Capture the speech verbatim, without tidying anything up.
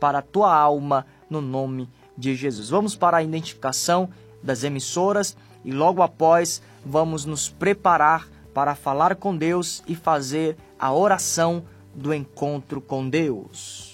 para a tua alma, no nome de Jesus. Vamos para a identificação das emissoras e logo após vamos nos preparar para falar com Deus e fazer a oração do encontro com Deus.